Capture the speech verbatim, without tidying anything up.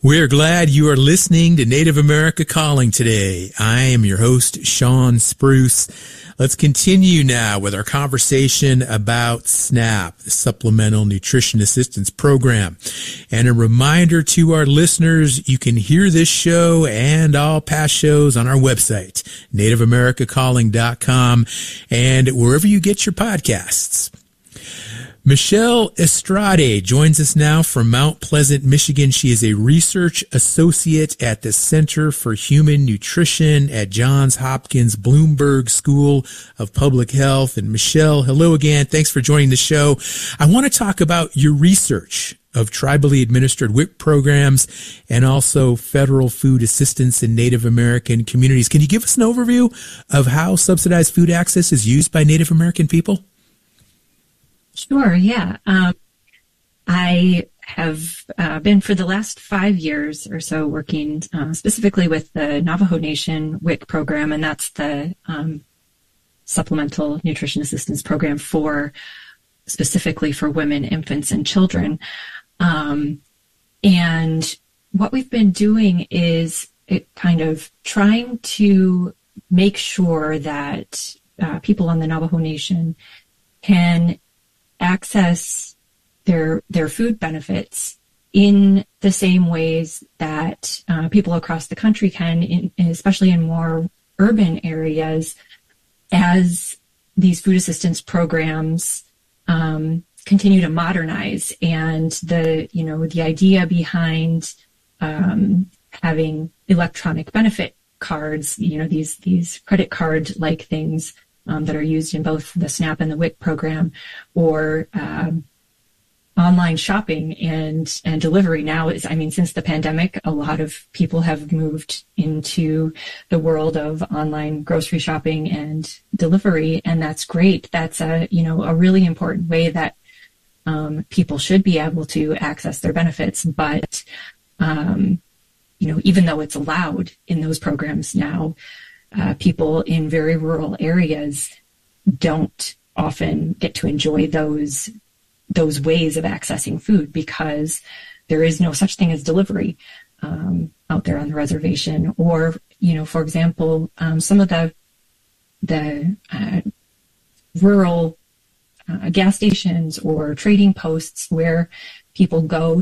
We're glad you are listening to Native America Calling today. I am your host, Sean Spruce. Let's continue now with our conversation about SNAP, the Supplemental Nutrition Assistance Program. And a reminder to our listeners, you can hear this show and all past shows on our website, native america calling dot com, and wherever you get your podcasts. Michelle Estrade joins us now from Mount Pleasant, Michigan. She is a research associate at the Center for Human Nutrition at Johns Hopkins Bloomberg School of Public Health. And Michelle, hello again. Thanks for joining the show. I want to talk about your research of tribally administered W I C programs and also federal food assistance in Native American communities. Can you give us an overview of how subsidized food access is used by Native American people? Sure, yeah. Um, I have uh, been for the last five years or so working uh, specifically with the Navajo Nation W I C program, and that's the um, Supplemental Nutrition Assistance Program for specifically for women, infants, and children. Um, and what we've been doing is it kind of trying to make sure that uh, people on the Navajo Nation can access their their food benefits in the same ways that uh, people across the country can, in, especially in more urban areas, as these food assistance programs um, continue to modernize. And the you know the idea behind um, having electronic benefit cards, you know these these credit card like things. Um, that are used in both the SNAP and the W I C program, or um, online shopping and and delivery now is, I mean, since the pandemic, a lot of people have moved into the world of online grocery shopping and delivery, and that's great. That's a, you know, a really important way that um, people should be able to access their benefits. But, um, you know, even though it's allowed in those programs now, Uh, people in very rural areas don't often get to enjoy those those ways of accessing food because there is no such thing as delivery um, out there on the reservation. Or, you know, for example, um, some of the the uh, rural uh, gas stations or trading posts where people go